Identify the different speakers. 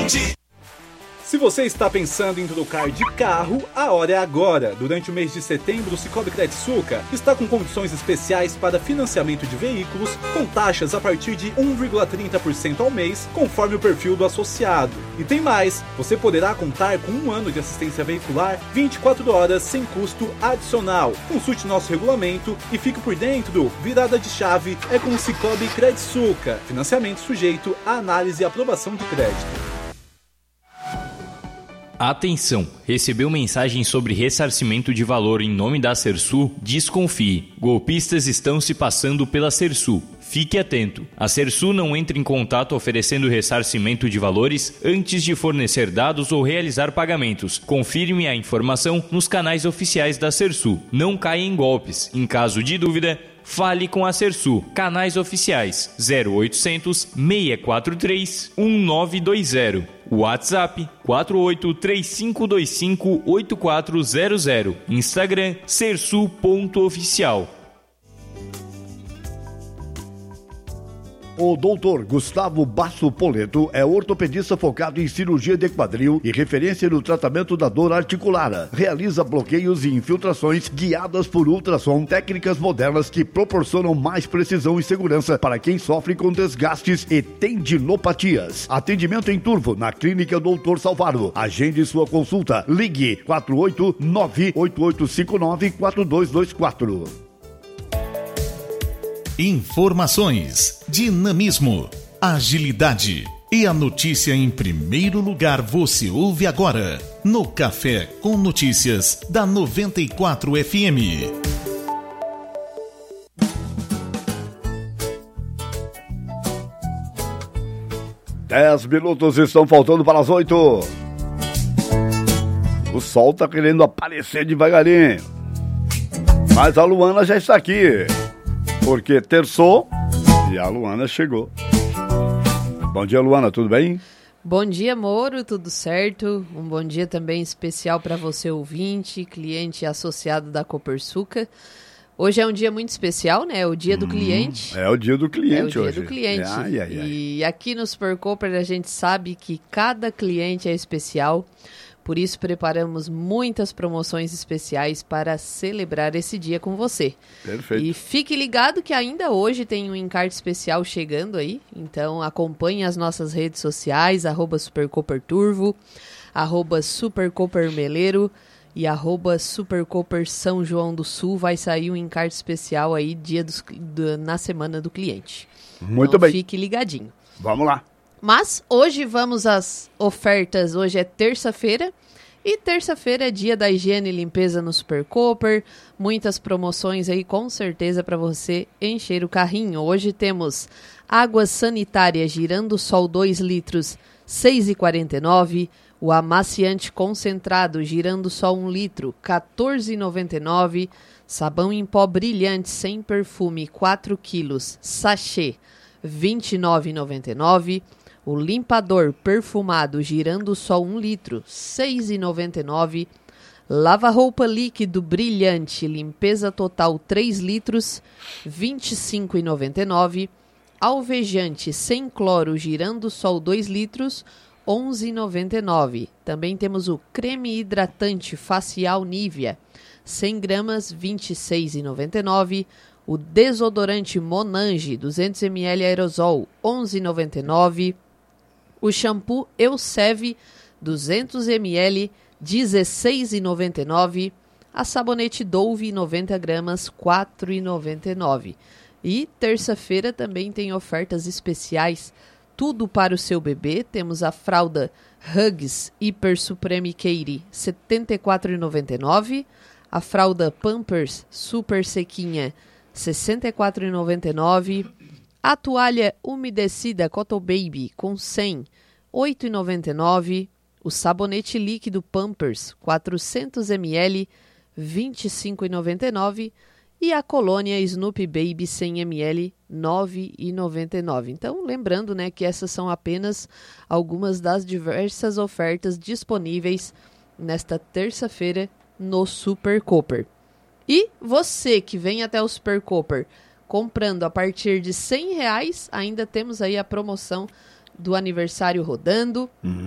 Speaker 1: Se você está pensando em trocar de carro, a hora é agora. Durante o mês de setembro, o Cicobi Crediçuca está com condições especiais para financiamento de veículos, com taxas a partir de 1,30% ao mês, conforme o perfil do associado. E tem mais, você poderá contar com 1 ano de assistência veicular, 24 horas sem custo adicional. Consulte nosso regulamento e fique por dentro. Virada de chave é com o Cicobi Crediçuca. Financiamento sujeito à análise e aprovação de crédito.
Speaker 2: Atenção! Recebeu mensagem sobre ressarcimento de valor em nome da Sersul? Desconfie. Golpistas estão se passando pela Sersul. Fique atento. A Sersul não entra em contato oferecendo ressarcimento de valores antes de fornecer dados ou realizar pagamentos. Confirme a informação nos canais oficiais da Sersul. Não caia em golpes. Em caso de dúvida, fale com a Sersul. Canais oficiais 0800 643 1920. WhatsApp 4835258400. Instagram sersul.oficial.
Speaker 3: O Dr. Gustavo Basso Poleto é ortopedista focado em cirurgia de quadril e referência no tratamento da dor articular. Realiza bloqueios e infiltrações guiadas por ultrassom, técnicas modernas que proporcionam mais precisão e segurança para quem sofre com desgastes e tendinopatias. Atendimento em Turvo, na Clínica Dr. Salvaro. Agende sua consulta. Ligue 489-8859-4224.
Speaker 4: Informações, dinamismo, agilidade e a notícia em primeiro lugar você ouve agora no Café com Notícias da 94 FM.
Speaker 3: Dez minutos estão faltando para as 8. O sol tá querendo aparecer devagarinho, mas a Luana já está aqui. Porque terçou e a Luana chegou. Bom dia, Luana, tudo bem?
Speaker 5: Bom dia, Moro, tudo certo? Um bom dia também especial para você, ouvinte, cliente associado da Copersuca. Hoje é um dia muito especial, né? É o dia do cliente.
Speaker 3: É o dia do cliente hoje.
Speaker 5: É o dia do cliente. E aqui no Super Cooper a gente sabe que cada cliente é especial. Por isso, preparamos muitas promoções especiais para celebrar esse dia com você.
Speaker 3: Perfeito.
Speaker 5: E fique ligado que ainda hoje tem um encarte especial chegando aí. Então, acompanhe as nossas redes sociais, @SuperCooperTurvo, @SuperCooperMeleiro e @SuperCooper São João do Sul. Vai sair um encarte especial aí na semana do cliente.
Speaker 3: Muito
Speaker 5: então,
Speaker 3: bem.
Speaker 5: Fique ligadinho.
Speaker 3: Vamos lá.
Speaker 5: Mas hoje vamos às ofertas. Hoje é terça-feira e terça-feira é dia da higiene e limpeza no Super Cooper. Muitas promoções aí com certeza para você encher o carrinho. Hoje temos água sanitária Girando Sol 2 litros, R$6,49. O amaciante concentrado Girando Sol 1 litro, R$14,99. Sabão em pó brilhante sem perfume 4 quilos, sachê, R$29,99. O limpador perfumado Girando Sol 1 litro, R$6,99. Lava-roupa líquido brilhante, limpeza total 3 litros, R$25,99. Alvejante sem cloro Girando Sol 2 litros, R$11,99. Também temos o creme hidratante facial Nivea, 100 gramas, R$26,99. O desodorante Monange, 200 ml aerosol, R$11,99. O shampoo Elseve, 200 ml, R$16,99. A sabonete Dove, 90 gramas, R$4,99. E terça-feira também tem ofertas especiais, tudo para o seu bebê. Temos a fralda Huggies Hyper Supreme Care, R$74,99. A fralda Pampers Super Sequinha, R$64,99. A toalha umedecida Cotton Baby com 100, R$8,99. O sabonete líquido Pampers 400 ml, R$25,99. E a colônia Snoopy Baby 100 ml, R$9,99. Então, lembrando, né, que essas são apenas algumas das diversas ofertas disponíveis nesta terça-feira no Super Cooper. E você que vem até o Super Cooper comprando a partir de R$100, ainda temos aí a promoção do aniversário rodando.